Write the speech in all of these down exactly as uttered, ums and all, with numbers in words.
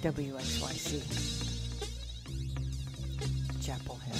W X Y C, Chapel Hill.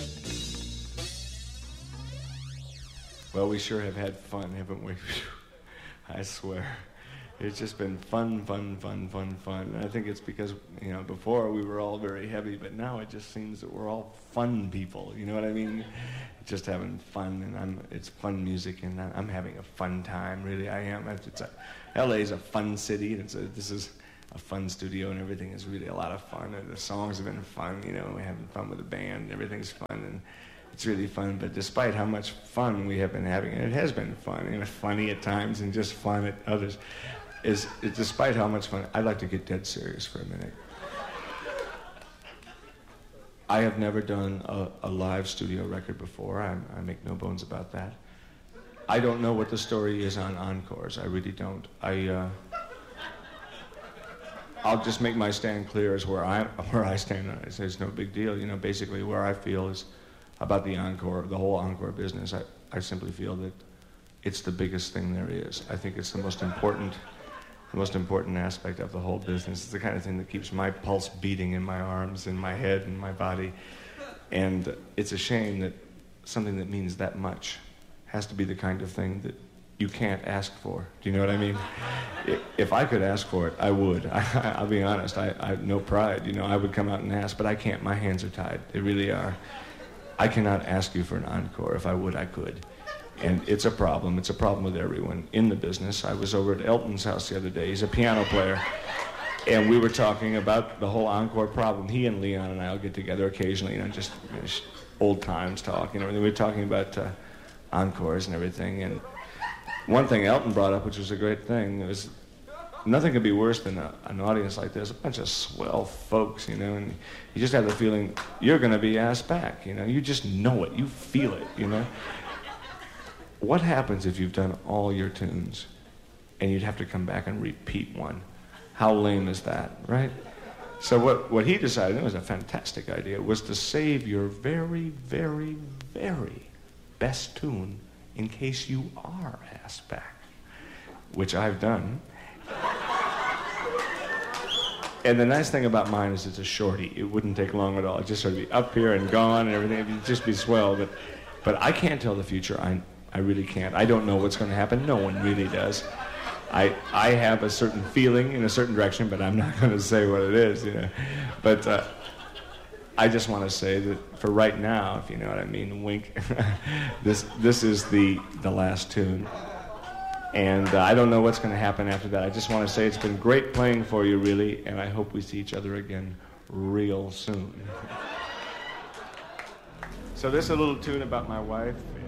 Well, we sure have had fun, haven't we? I swear. It's just been fun, fun, fun, fun, fun. And I think it's because, you know, before we were all very heavy, but now it just seems that we're all fun people. You know what I mean? Just having fun, and I'm, it's fun music, and I'm having a fun time. Really, I am. It's a, L A is a fun city, and it's a, this is a fun studio, and everything is really a lot of fun. And the songs have been fun. You know, we're having fun with the band. Everything's fun, and it's really fun. But despite how much fun we have been having, and it has been fun, and funny at times, and just fun at others. Is, is despite how much fun, I'd like to get dead serious for a minute. I have never done a, a live studio record before. I, I make no bones about that. I don't know what the story is on encores. I really don't. I, uh, I'll just make my stand clear as where I where I stand on it. It's no big deal. You know, basically where I feel is about the encore, the whole encore business. I, I simply feel that it's the biggest thing there is. I think it's the most important. The most important aspect of the whole business. It's the kind of thing that keeps my pulse beating in my arms, in my head, in my body. And it's a shame that something that means that much has to be the kind of thing that you can't ask for. Do you know what I mean? If I could ask for it, I would. I, I'll be honest. I, I have no pride. You know, I would come out and ask, but I can't. My hands are tied. They really are. I cannot ask you for an encore. If I would, I could. And it's a problem. It's a problem with everyone in the business. I was over at Elton's house the other day. He's a piano player. And we were talking about the whole encore problem. He and Leon and I will get together occasionally, you know, just, you know, old times talking. And we were talking about uh, encores and everything. And one thing Elton brought up, which was a great thing, it was nothing could be worse than a, an audience like this, a bunch of swell folks, you know, and you just have the feeling you're going to be asked back, you know. You just know it. You feel it, you know. What happens if you've done all your tunes and you'd have to come back and repeat one? How lame is that, right? So what, what he decided, it was a fantastic idea, was to save your very, very, very best tune in case you are asked back, which I've done. And the nice thing about mine is it's a shorty. It wouldn't take long at all. It'd just sort of be up here and gone and everything. It'd just be swell. But, but I can't tell the future. I I really can't. I don't know what's going to happen. No one really does. I I have a certain feeling in a certain direction, but I'm not going to say what it is, you know. But uh, I just want to say that for right now, if you know what I mean, wink. this this is the the last tune, and uh, I don't know what's going to happen after that. I just want to say it's been great playing for you, really, and I hope we see each other again real soon. So this is a little tune about my wife.